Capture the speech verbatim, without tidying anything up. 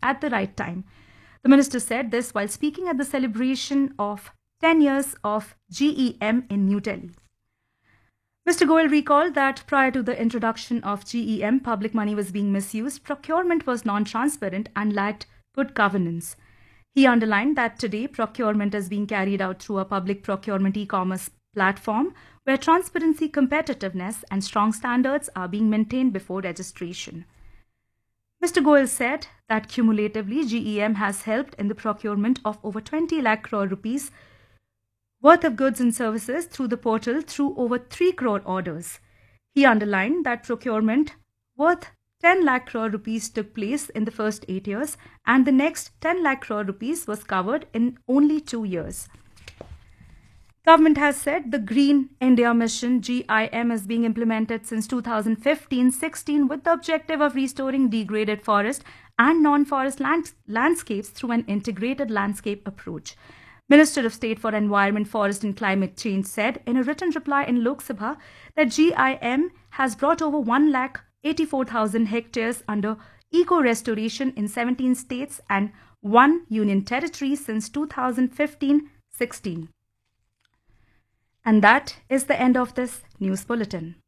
at the right time. The minister said this while speaking at the celebration of ten years of G E M in New Delhi. Mister Goyal recalled that prior to the introduction of G E M, public money was being misused, procurement was non-transparent and lacked good governance. He underlined that today procurement is being carried out through a public procurement e-commerce platform where transparency, competitiveness and strong standards are being maintained before registration. Mister Goyal said that cumulatively G E M has helped in the procurement of over twenty lakh crore rupees worth of goods and services through the portal through over three crore orders. He underlined that procurement worth ten lakh crore rupees took place in the first eight years and the next ten lakh crore rupees was covered in only two years. Government has said the Green India Mission G I M is being implemented since two thousand fifteen sixteen with the objective of restoring degraded forest and non-forest land landscapes through an integrated landscape approach. Minister of State for Environment, Forest and Climate Change said in a written reply in Lok Sabha that G I M has brought over one lakh eighty-four thousand hectares under eco-restoration in seventeen states and one union territory since two thousand fifteen sixteen. And that is the end of this news bulletin.